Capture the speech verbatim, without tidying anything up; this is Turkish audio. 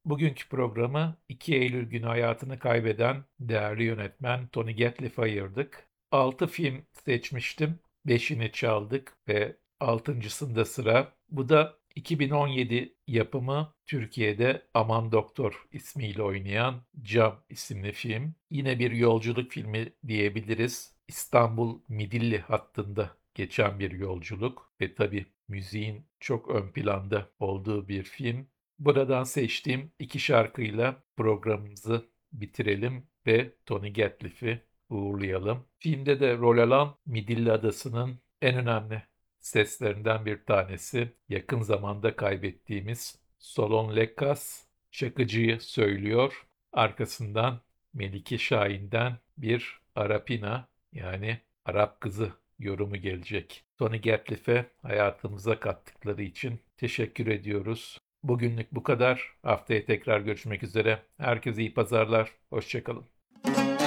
Bugünkü programı iki Eylül günü hayatını kaybeden değerli yönetmen Tony Gatliff'e ayırdık. altı film seçmiştim. beşini çaldık ve altıncısında sıra. Bu da iki bin on yedi yapımı Türkiye'de Aman Doktor ismiyle oynayan Cam isimli film. Yine bir yolculuk filmi diyebiliriz. İstanbul Midilli hattında geçen bir yolculuk ve tabii müziğin çok ön planda olduğu bir film. Buradan seçtiğim iki şarkıyla programımızı bitirelim ve Tony Gatliff'i uğurlayalım. Filmde de rol alan Midilli Adası'nın en önemli seslerinden bir tanesi, yakın zamanda kaybettiğimiz Solon Lekas şakıcıyı söylüyor. Arkasından Melike Şahin'den bir Arapina, yani Arap kızı yorumu gelecek. Tony Gatliff'e hayatımıza kattıkları için teşekkür ediyoruz. Bugünlük bu kadar. Haftaya tekrar görüşmek üzere. Herkese iyi pazarlar. Hoşça kalın.